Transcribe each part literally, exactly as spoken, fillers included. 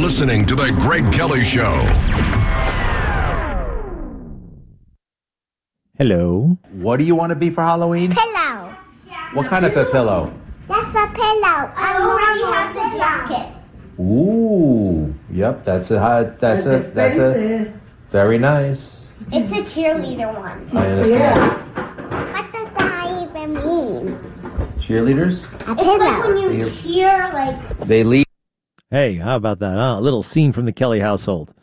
listening to The Greg Kelly Show. Hello. What do you want to be for Halloween? Pillow. What kind of a pillow? That's a pillow. I already have the jacket. Ooh, yep, that's a hot, that's a, that's a, very nice. It's a cheerleader one. I understand. What does that even mean? Cheerleaders? A pillow. It's like when you cheer, like... They leave. Hey, how about that? Huh? A little scene from the Kelly household.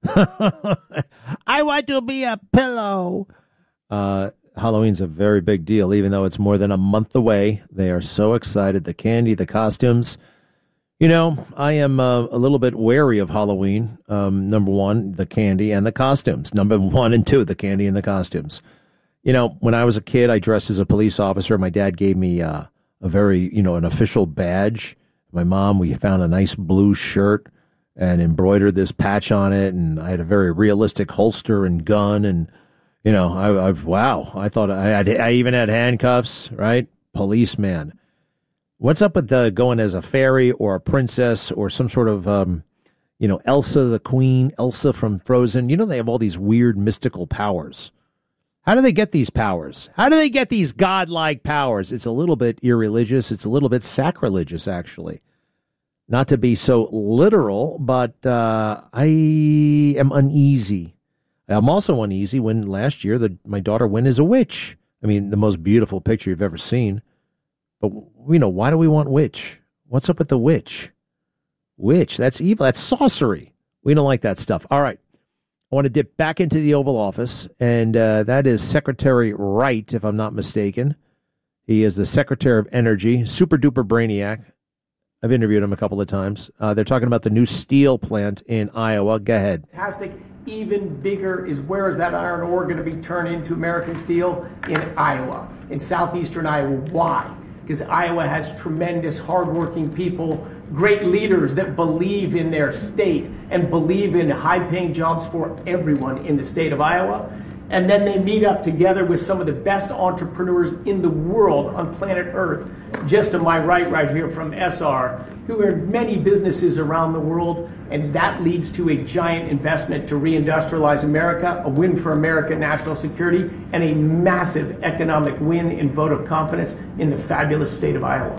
I want to be a pillow. Uh, Halloween's a very big deal, even though it's more than a month away. They are so excited. The candy, the costumes. You know, I am uh, a little bit wary of Halloween. Um, number one, the candy and the costumes. Number one and two, the candy and the costumes. You know, when I was a kid, I dressed as a police officer. My dad gave me uh, a very, you know, an official badge. My mom, we found a nice blue shirt and embroidered this patch on it. And I had a very realistic holster and gun. And, you know, I, I've, wow, I thought I had, I even had handcuffs, right? Policeman. What's up with the going as a fairy or a princess or some sort of, um, you know, Elsa the Queen, Elsa from Frozen? You know, they have all these weird mystical powers. How do they get these powers? How do they get these godlike powers? It's a little bit irreligious. It's a little bit sacrilegious, actually. Not to be so literal, but uh, I am uneasy. I'm also uneasy when last year the, my daughter went as a witch. I mean, the most beautiful picture you've ever seen. But, you know, why do we want witch? What's up with the witch? Witch, that's evil. That's sorcery. We don't like that stuff. All right. I want to dip back into the Oval Office, and uh, that is Secretary Wright, if I'm not mistaken. He is the Secretary of Energy, super-duper brainiac. I've interviewed him a couple of times. Uh, they're talking about the new steel plant in Iowa. Go ahead. Fantastic. Even bigger is where is that iron ore going to be turned into American steel? In Iowa, in southeastern Iowa. Why? Because Iowa has tremendous, hardworking people, great leaders that believe in their state and believe in high-paying jobs for everyone in the state of Iowa. And then they meet up together with some of the best entrepreneurs in the world on planet Earth. Just to my right, right here from S R, who are many businesses around the world. And that leads to a giant investment to reindustrialize America, a win for American national security, and a massive economic win in vote of confidence in the fabulous state of Iowa.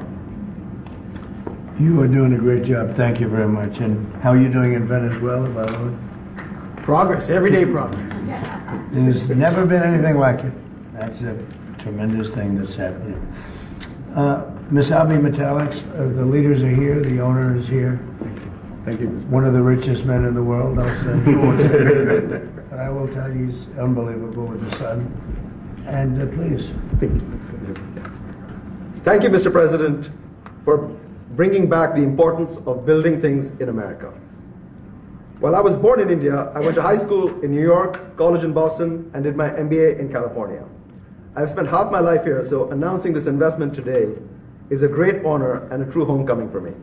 You are doing a great job. Thank you very much. And how are you doing in Venezuela, by the way? Progress, everyday progress. There's never been anything like it. That's a tremendous thing that's happening. Uh, Miss Abby Metallics, uh, the leaders are here, the owner is here. Thank you. One of the richest men in the world, I'll say. But I will tell you, he's unbelievable with the son. And uh, please. Thank you. Thank you, Mister President, for bringing back the importance of building things in America. While I was born in India, I went to high school in New York, college in Boston, and did my M B A in California. I've spent half my life here, so announcing this investment today is a great honor and a true homecoming for me.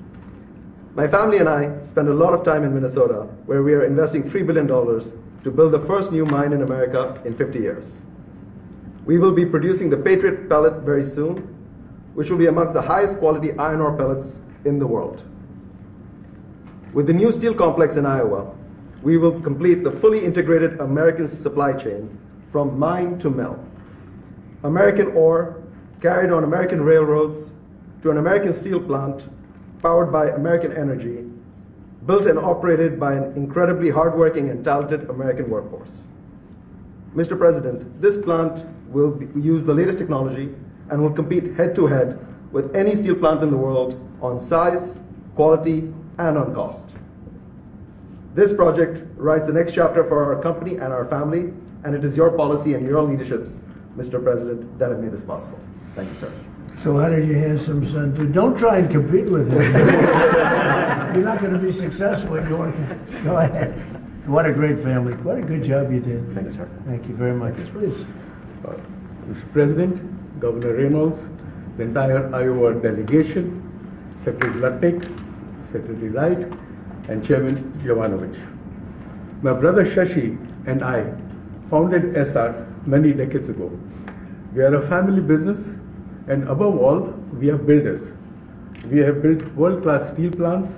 My family and I spend a lot of time in Minnesota, where we are investing three billion dollars to build the first new mine in America in fifty years. We will be producing the Patriot pellet very soon, which will be amongst the highest quality iron ore pellets in the world. With the new steel complex in Iowa, we will complete the fully integrated American supply chain from mine to mill. American ore carried on American railroads to an American steel plant powered by American energy, built and operated by an incredibly hardworking and talented American workforce. Mister President, this plant will be, use the latest technology and will compete head-to-head with any steel plant in the world on size, quality, and on cost. This project writes the next chapter for our company and our family, and it is your policy and your leaderships, Mister President, that have made this possible. Thank you, sir. So how did your handsome son do? Don't try and compete with him. You're not going to be successful. You want to, go ahead. What a great family. What a good job you did. Thank you, sir. Thank you very much. Please. Uh, Mister President, Governor Reynolds, the entire Iowa delegation, Secretary Lutnick, Secretary Wright, and Chairman Jovanovich. My brother Shashi and I founded S R many decades ago. We are a family business, and above all, we are builders. We have built world-class steel plants,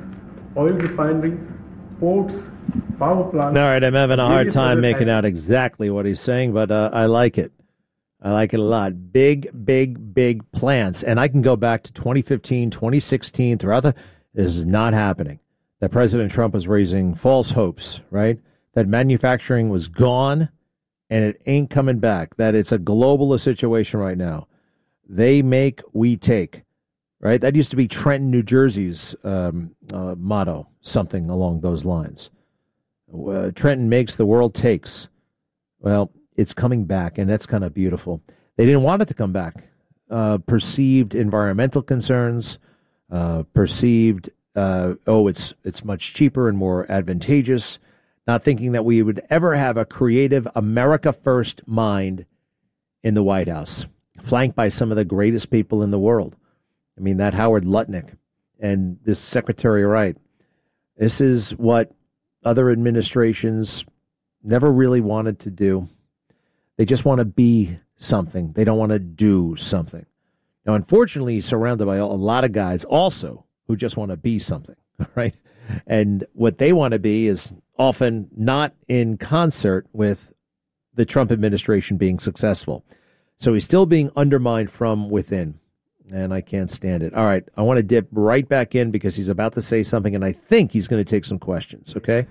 oil refineries, ports, power plants. All right, I'm having a hard various time other making assets. out exactly what he's saying, but uh, I like it. I like it a lot. Big, big, big plants. And I can go back to twenty fifteen, twenty sixteen, throughout the... This is not happening. That President Trump was raising false hopes, right? That manufacturing was gone and it ain't coming back. That it's a globalist situation right now. They make, we take, right? That used to be Trenton, New Jersey's um, uh, motto, something along those lines. Uh, Trenton makes, the world takes. Well, it's coming back, and that's kind of beautiful. They didn't want it to come back. Uh, perceived environmental concerns, uh, perceived, uh, oh, it's it's much cheaper and more advantageous, not thinking that we would ever have a creative America First mind in the White House, flanked by some of the greatest people in the world. I mean, that Howard Lutnick and this Secretary Wright. This is what other administrations never really wanted to do. They just want to be something. They don't want to do something. Now, unfortunately, he's surrounded by a lot of guys also who just want to be something, right? And what they want to be is often not in concert with the Trump administration being successful. So he's still being undermined from within, and I can't stand it. All right, I want to dip right back in because he's about to say something, and I think he's going to take some questions, okay?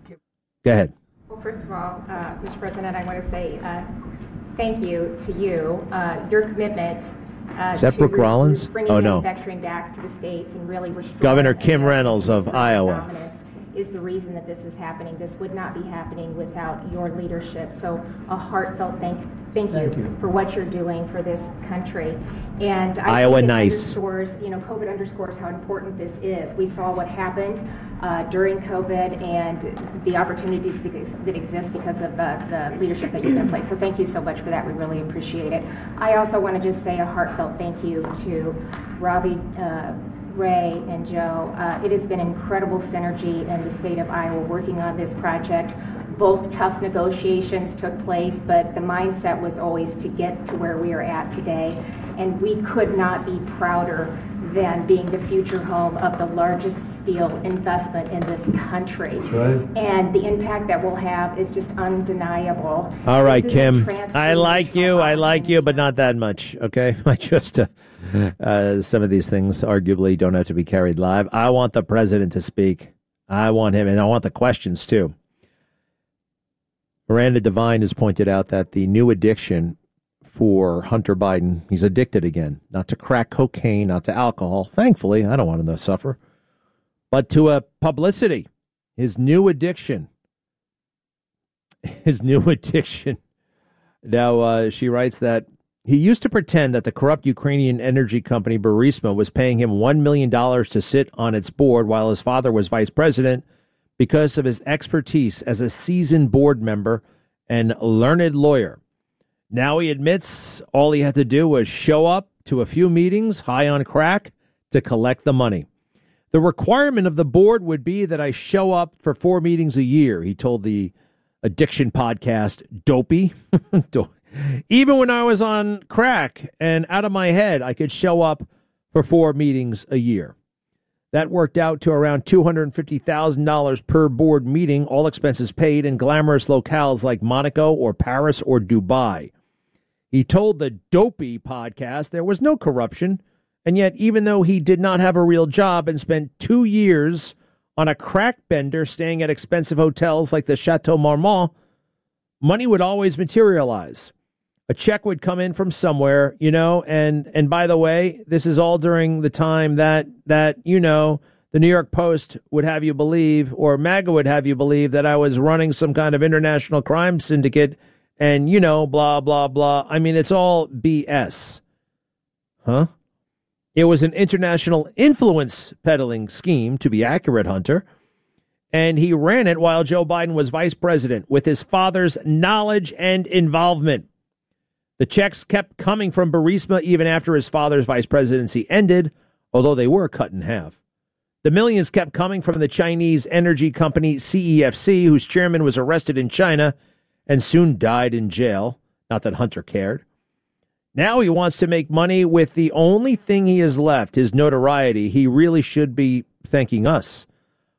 Go ahead. Well, first of all, uh, Mister President, I want to say uh, thank you to you. Uh, your commitment uh, Is that to Brooke re- Rollins? bringing Oh, no. manufacturing back to the states and really restoring Governor Kim American Reynolds of historical Iowa. dominance is the reason that this is happening. This would not be happening without your leadership. So a heartfelt thank, thank, you, Thank you. for what you're doing for this country. And I Iowa think it nice. underscores, you know, COVID underscores how important this is. We saw what happened uh, during COVID and the opportunities that, ex- that exist because of uh, the leadership that you've in place. So thank you so much for that. We really appreciate it. I also want to just say a heartfelt thank you to Robbie, uh, Ray, and Joe. Uh, it has been incredible synergy in the state of Iowa working on this project. Both tough negotiations took place, but the mindset was always to get to where we are at today. And we could not be prouder than being the future home of the largest steel investment in this country. That's right. And the impact that we'll have is just undeniable. All right, This is a Kim. I like you. I like you, but not that much. Okay, I just uh, uh, some of these things arguably don't have to be carried live. I want the president to speak. I want him, and I want the questions too. Miranda Devine has pointed out that the new addiction for Hunter Biden, he's addicted again, not to crack cocaine, not to alcohol. Thankfully, I don't want him to suffer, but to a publicity. His new addiction. His new addiction. Now, uh, she writes that he used to pretend that the corrupt Ukrainian energy company Burisma was paying him one million dollars to sit on its board while his father was vice president because of his expertise as a seasoned board member and learned lawyer. Now he admits all he had to do was show up to a few meetings high on crack to collect the money. The requirement of the board would be that I show up for four meetings a year, he told the addiction podcast Dopey. Even when I was on crack and out of my head, I could show up for four meetings a year. That worked out to around two hundred fifty thousand dollars per board meeting, all expenses paid in glamorous locales like Monaco or Paris or Dubai. He told the Dopey podcast there was no corruption, and yet even though he did not have a real job and spent two years on a crack bender staying at expensive hotels like the Chateau Marmont, money would always materialize. A check would come in from somewhere, you know, and, and by the way, this is all during the time that, that, you know, the New York Post would have you believe, or MAGA would have you believe, that I was running some kind of international crime syndicate and, you know, blah, blah, blah. I mean, it's all B S. Huh? It was an international influence peddling scheme, to be accurate, Hunter. And he ran it while Joe Biden was vice president with his father's knowledge and involvement. The checks kept coming from Burisma even after his father's vice presidency ended, although they were cut in half. The millions kept coming from the Chinese energy company C E F C, whose chairman was arrested in China and soon died in jail. Not that Hunter cared. Now he wants to make money with the only thing he has left, his notoriety. He really should be thanking us.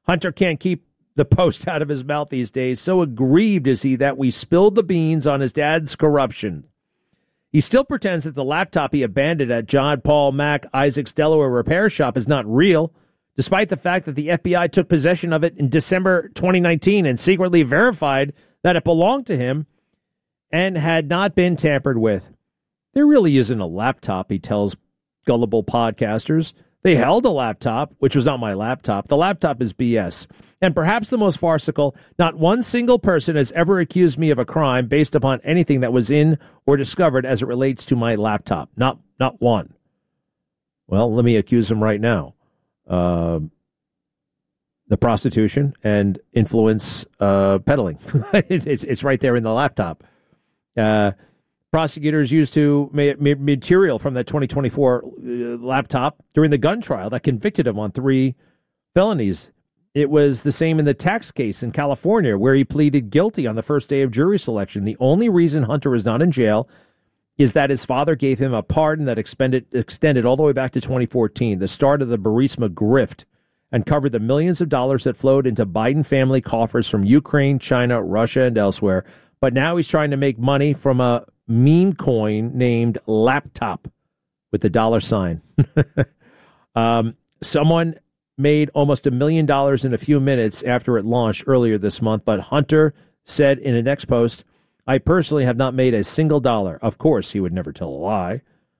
Hunter can't keep the post out of his mouth these days. So aggrieved is he that we spilled the beans on his dad's corruption. He still pretends that the laptop he abandoned at John Paul Mac Isaac's Delaware repair shop is not real, despite the fact that the F B I took possession of it in December twenty nineteen and secretly verified that it belonged to him and had not been tampered with. There really isn't a laptop, he tells gullible podcasters. They held a laptop, which was not my laptop. The laptop is B S. And perhaps the most farcical, not one single person has ever accused me of a crime based upon anything that was in or discovered as it relates to my laptop. Not not one. Well, let me accuse them right now. Uh, the prostitution and influence uh, peddling. it's, it's right there in the laptop. Uh, prosecutors used to ma- ma- material from that twenty twenty-four uh, laptop during the gun trial that convicted him on three felonies. It was the same in the tax case in California, where he pleaded guilty on the first day of jury selection. The only reason Hunter is not in jail is that his father gave him a pardon that expended, extended all the way back to twenty fourteen, the start of the Burisma grift, and covered the millions of dollars that flowed into Biden family coffers from Ukraine, China, Russia, and elsewhere. But now he's trying to make money from a meme coin named laptop with the dollar sign. um, someone made almost a million dollars in a few minutes after it launched earlier this month. But Hunter said in a next post, I personally have not made a single dollar. Of course, he would never tell a lie.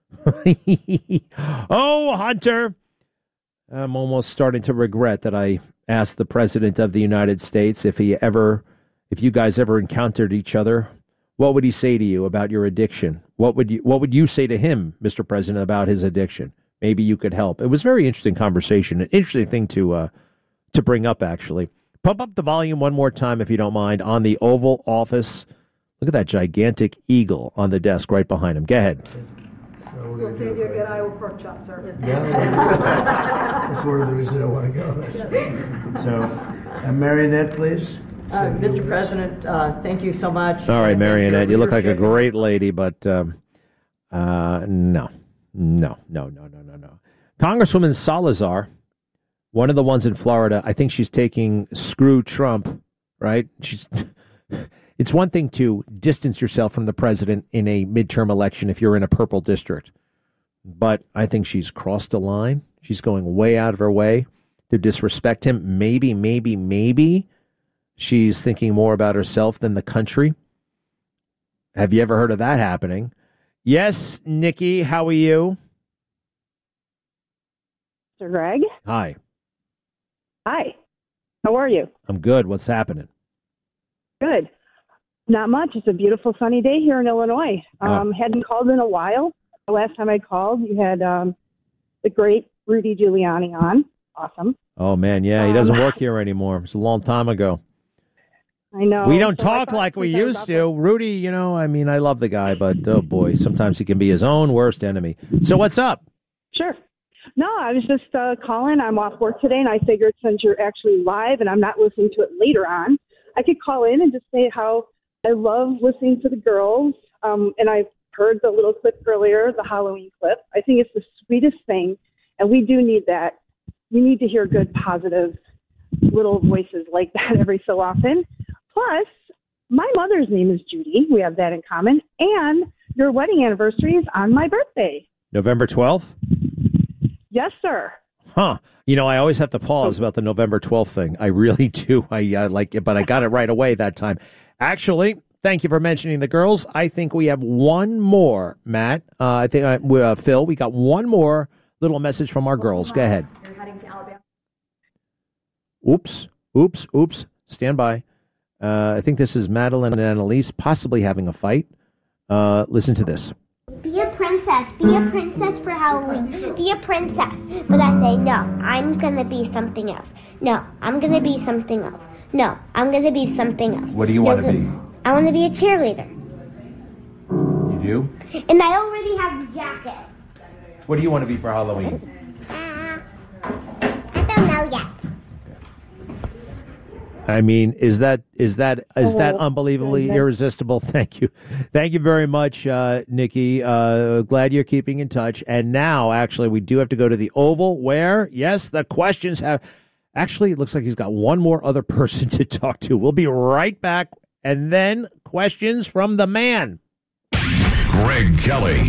Oh, Hunter. I'm almost starting to regret that I asked the president of the United States if he ever, if you guys ever encountered each other, what would he say to you about your addiction? What would you, what would you say to him, Mister President, about his addiction? Maybe you could help. It was a very interesting conversation, an interesting thing to uh, to bring up, actually. Pump up the volume one more time, if you don't mind, on the Oval Office. Look at that gigantic eagle on the desk right behind him. Go ahead. So We'll save you a good Iowa pork chop, sir. Yeah, that's one of the reasons I want to go. So, uh, Marionette, please. Uh, Mister President, uh, thank you so much. All right, And Marionette, you look like a leadership. great lady, but um, uh, no. No, no, no, no, no, no. Congresswoman Salazar, one of the ones in Florida, I think she's taking screw Trump, right? She's. It's one thing to distance yourself from the president in a midterm election if you're in a purple district. But I think she's crossed a line. She's going way out of her way to disrespect him. Maybe, maybe, maybe she's thinking more about herself than the country. Have you ever heard of that happening? Yes, Nikki, how are you? Mister Greg? Hi. Hi. How are you? I'm good. What's happening? Good. Not much. It's a beautiful sunny day here in Illinois. Um, Oh. Hadn't called in a while. The last time I called, you had um, the great Rudy Giuliani on. Awesome. Oh, man, yeah, he doesn't Um, work here anymore. It's a long time ago. I know. We don't So I talk thought like we since I was used up- to. Rudy, you know, I mean, I love the guy, but oh boy, sometimes he can be his own worst enemy. So what's up? Sure. No, I was just uh, calling. I'm off work today, and I figured since you're actually live and I'm not listening to it later on, I could call in and just say how I love listening to the girls. Um, and I heard the little clip earlier, the Halloween clip. I think it's the sweetest thing, and we do need that. We need to hear good, positive little voices like that every so often. Plus, my mother's name is Judy. We have that in common. And your wedding anniversary is on my birthday. November twelfth? Yes, sir. Huh. You know, I always have to pause about the November twelfth thing. I really do. I uh, like it, but I got it right away that time. Actually, thank you for mentioning the girls. I think we have one more, Matt. Uh, I think, uh, we, uh, Phil, we got one more little message from our girls. Go ahead. You're heading to Alabama. Oops. Oops. Oops. Stand by. Uh, I think this is Madeline and Annalise possibly having a fight. Uh, listen to this. Be a princess. Be a princess for Halloween. Be a princess. But I say, no, I'm going to be something else. No, I'm going to be something else. No, I'm going to be something else. What do you You're want to go- be? I want to be a cheerleader. You do? And I already have the jacket. What do you want to be for Halloween? Uh, I don't know yet. I mean, is that is that is that Oh, unbelievably goodness. irresistible? Thank you, thank you very much, uh, Nikki. Uh, glad you're keeping in touch. And now, actually, we do have to go to the Oval, where yes, the questions have Actually, it looks like he's got one more other person to talk to. We'll be right back. And then questions from the man. Greg Kelly.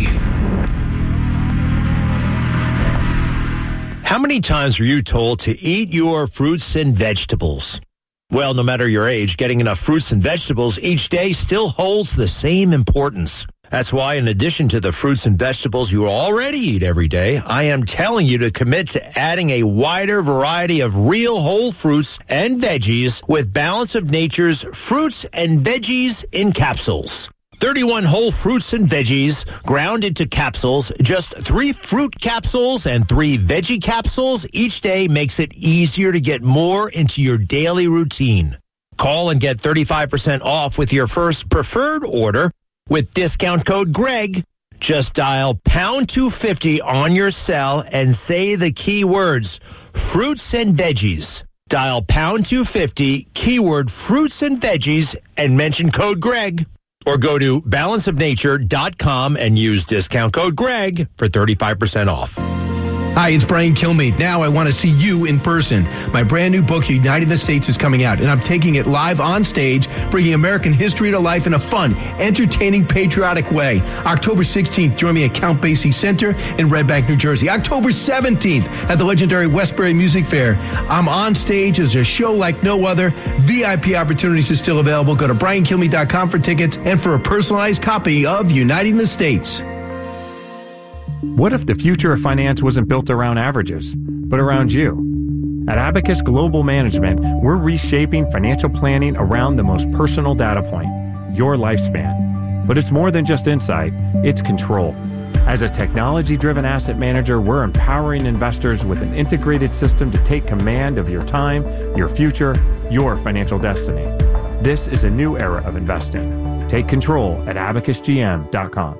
How many times were you told to eat your fruits and vegetables? Well, no matter your age, getting enough fruits and vegetables each day still holds the same importance. That's why, in addition to the fruits and vegetables you already eat every day, I am telling you to commit to adding a wider variety of real whole fruits and veggies with Balance of Nature's Fruits and Veggies in Capsules. thirty-one whole fruits and veggies ground into capsules. Just three fruit capsules and three veggie capsules each day makes it easier to get more into your daily routine. Call and get thirty-five percent off with your first preferred order with discount code Greg. Just dial pound two fifty on your cell and say the keywords fruits and veggies. Dial pound two fifty, keyword fruits and veggies, and mention code Greg. Or go to balance of nature dot com and use discount code Greg for thirty-five percent off. Hi, it's Brian Kilmeade. Now I want to see you in person. My brand new book, Uniting the States, is coming out, and I'm taking it live on stage, bringing American history to life in a fun, entertaining, patriotic way. October sixteenth, join me at Count Basie Center in Red Bank, New Jersey. October seventeenth, at the legendary Westbury Music Fair. I'm on stage as a show like no other. V I P opportunities are still available. Go to brian kilmeade dot com for tickets and for a personalized copy of Uniting the States. What if the future of finance wasn't built around averages, but around you? At Abacus Global Management, we're reshaping financial planning around the most personal data point, your lifespan. But it's more than just insight, it's control. As a technology-driven asset manager, we're empowering investors with an integrated system to take command of your time, your future, your financial destiny. This is a new era of investing. Take control at abacus g m dot com.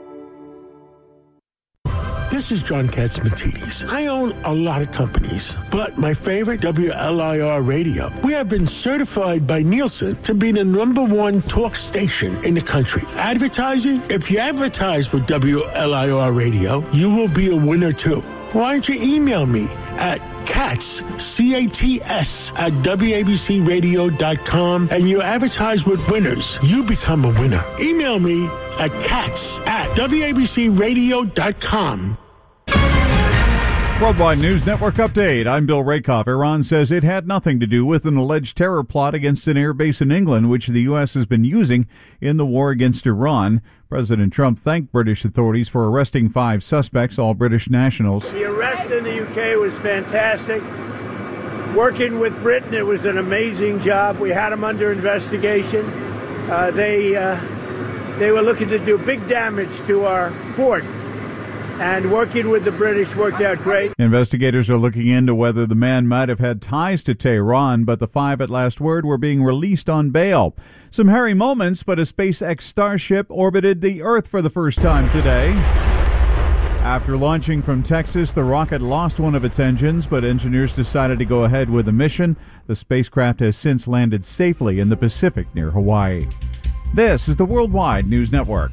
This is John Katzmatidis. I own a lot of companies, but my favorite, W L I R Radio. We have been certified by Nielsen to be the number one talk station in the country. Advertising? If you advertise with W L I R Radio, you will be a winner too. Why don't you email me at Katz, C A T S, at W A B C radio dot com, and you advertise with winners. You become a winner. Email me at Katz at W A B C radio dot com. Worldwide News Network update. I'm Bill Rakoff. Iran says it had nothing to do with an alleged terror plot against an air base in England, which the U S has been using in the war against Iran. President Trump thanked British authorities for arresting five suspects, all British nationals. The arrest in the U K was fantastic. Working with Britain, it was an amazing job. We had them under investigation. Uh, they uh, they were looking to do big damage to our port. And working with the British worked out great. Investigators are looking into whether the man might have had ties to Tehran, but the five at last word were being released on bail. Some hairy moments, but a SpaceX Starship orbited the Earth for the first time today. After launching from Texas, the rocket lost one of its engines, but engineers decided to go ahead with the mission. The spacecraft has since landed safely in the Pacific near Hawaii. This is the Worldwide News Network.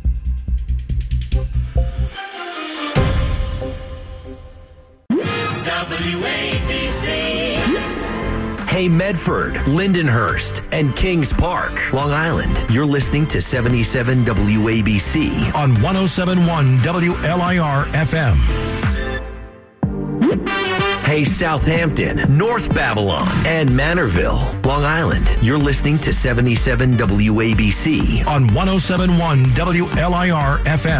W A B C. Hey, Medford, Lindenhurst, and Kings Park, Long Island. You're listening to seventy-seven W A B C on one oh seven point one W L I R F M. Hey, Southampton, North Babylon, and Manorville, Long Island. You're listening to seventy-seven W A B C on one oh seven point one W L I R F M.